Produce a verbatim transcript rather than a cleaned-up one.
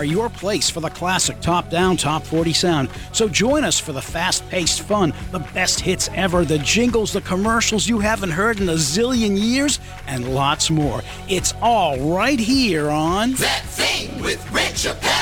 are your place for the classic top-down, top forty sound. So join us for the fast-paced fun, the best hits ever, the jingles, the commercials you haven't heard in a zillion years, and lots more. It's all right here on That Thing with Rich Appel.